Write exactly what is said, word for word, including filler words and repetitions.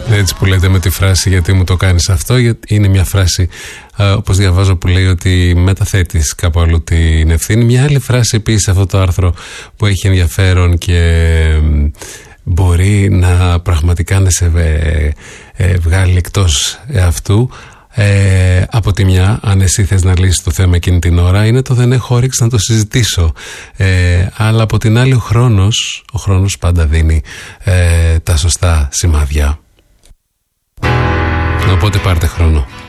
Έτσι που λέτε με τη φράση «γιατί μου το κάνεις αυτό», γιατί είναι μια φράση ε, όπως διαβάζω που λέει ότι μεταθέτεις κάπου αλλού την ευθύνη. Μια άλλη φράση επίσης σε αυτό το άρθρο που έχει ενδιαφέρον και ε, μπορεί να πραγματικά να σε ε, ε, βγάλει εκτός αυτού. Ε, από τη μια, αν εσύ θες να λύσεις το θέμα εκείνη την ώρα, είναι το δεν έχω όρεξη να το συζητήσω, ε, αλλά από την άλλη ο χρόνος ο χρόνος πάντα δίνει ε, τα σωστά σημάδια, οπότε πάρτε χρόνο.